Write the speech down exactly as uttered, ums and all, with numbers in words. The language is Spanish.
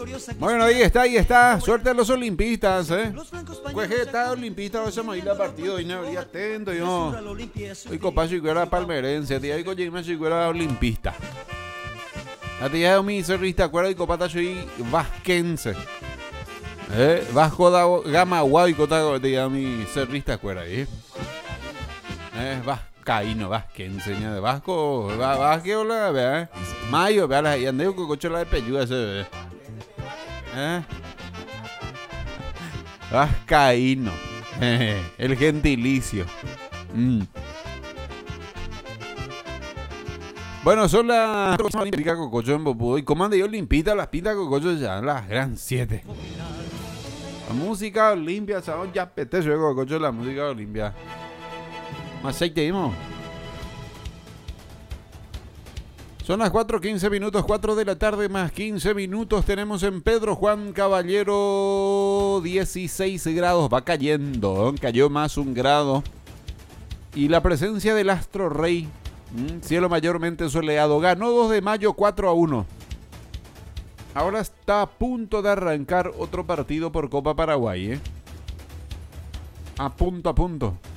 Bueno, ahí está, ahí está. Suerte a los olimpistas, ¿eh? Pues que está olimpista, hoy se me ir partido y no habría atento, yo. Hoy copa si fuera palmerense, tía, hoy coño si fuera olimpista. La tía de mi cerrista, acuerdo y copata soy vasquense. Eh, Vasco da Gama Guay, cota tía mi cerrista, acuerdo ahí. Eh, vascaíno, vasquense, de Vasco, va, Vasque, hola, vea, eh. Mayo, vea, la y andeo con coche la de peyuda ese, eh. ¿Eh? Vascaíno. El gentilicio. Mm. Bueno, son las olímpicas Cococho en Popudo. Y comanda yo limpita las pintas Cococho ya las gran siete. La música olimpia, ¿sabes? Ya pete yo Cococho la música olimpia. Más aceite, ¿vimos? Son las cuatro quince minutos, cuatro de la tarde más quince minutos. Tenemos en Pedro Juan Caballero dieciséis grados. Va cayendo, cayó más un grado. Y la presencia del Astro Rey, cielo mayormente soleado, ganó dos de mayo cuatro a uno. Ahora está a punto de arrancar otro partido por Copa Paraguay, ¿eh? A punto, a punto.